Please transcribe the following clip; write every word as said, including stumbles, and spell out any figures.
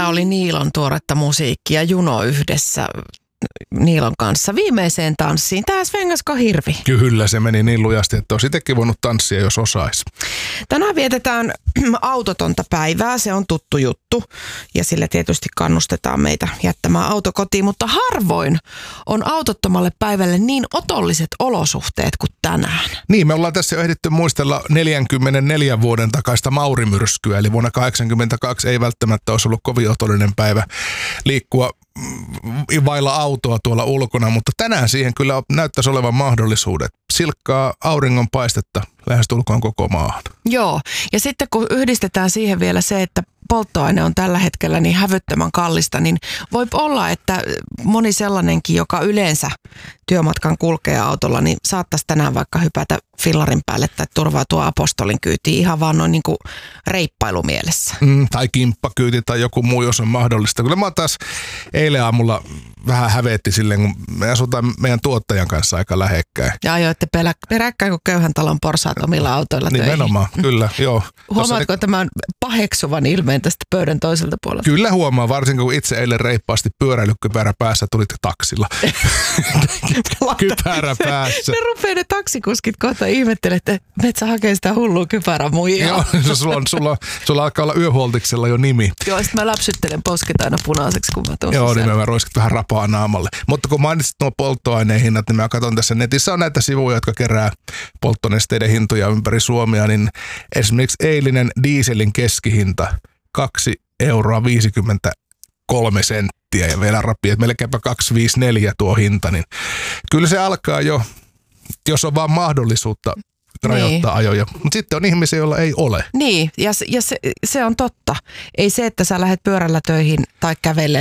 oli Niilon tuoretta musiikkia Juno yhdessä Niilon kanssa viimeiseen tanssiin. Tää svengasko hirvi. Kyllä, se meni niin lujasti, että olisi itsekin voinut tanssia, jos osaisi. Tänään vietetään autotonta päivää, se on tuttu juttu ja sillä tietysti kannustetaan meitä jättämään auto kotiin, mutta harvoin on autottomalle päivälle niin otolliset olosuhteet kuin tänään. Niin, me ollaan tässä jo ehditty muistella neljänkymmenenneljän vuoden takaista Maurimyrskyä, eli vuonna kahdeksankymmentäkaksi ei välttämättä olisi ollut kovin otollinen päivä liikkua vailla autoa tuolla ulkona, mutta tänään siihen kyllä näyttäisi olevan mahdollisuudet. Silkkaa auringon paistetta lähestulkoon koko maahan. Joo, ja sitten kun yhdistetään siihen vielä se, että polttoaine on tällä hetkellä niin hävyttömän kallista, niin voi olla, että moni sellainenkin, joka yleensä työmatkan kulkee autolla, niin saattaisi tänään vaikka hypätä fillarin päälle tai turvautua apostolin kyytiin ihan vaan noin niin kuin reippailumielessä. Mm, tai kimppakyyti tai joku muu, jos on mahdollista. Kyllä mä taas eilen aamulla vähän hävetti silleen, kun me asutaan meidän tuottajan kanssa aika lähekkäin. Ja ajoitte peräkkäin kuin köyhän talon porsaat omilla autoilla töihin. Nimenomaan, kyllä, joo. Huomaatko niin tämän paheksuvan ilmeen tästä pöydän toiselta puolelta? Kyllä huomaa, varsinkin kun itse eilen reippaasti pyöräilykypärä päässä tulitte taksilla. Kypärä päässä. Ne, ne rupeaa ne taksikuskit kohta ihmettelemään, että metsä hakee sitä hullua kypärän muijaa. Joo, sulla, on, sulla, sulla alkaa olla yöhuoltiksella jo nimi. Joo, sitten mä läpsyttelen posket aina punaiseksi, kun mä tuun. Joo, niin mä roiskit vähän rapaa naamalle. Mutta kun mainitsit nuo polttoaineen hinnat, niin mä katson tässä netissä on näitä sivuja, jotka kerää polttonesteiden hintoja ympäri Suomea, niin esimerkiksi eilinen dieselin keskihinta kaksi euroa viisikymmentäkolme senttiä ja vielä rapia, että melkeinpä kaksi viisikymmentäneljä tuo hinta, niin kyllä se alkaa jo, jos on vaan mahdollisuutta rajoittaa niin ajoja. Mutta sitten on ihmisiä, joilla ei ole. Niin, ja, ja se, se on totta. Ei se, että sä lähdet pyörällä töihin tai kävellen